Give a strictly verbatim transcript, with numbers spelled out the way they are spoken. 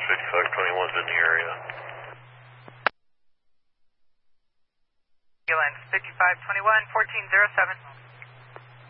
fifty-five twenty-one's in the area. Ambulance fifty-five twenty-one, fourteen oh seven.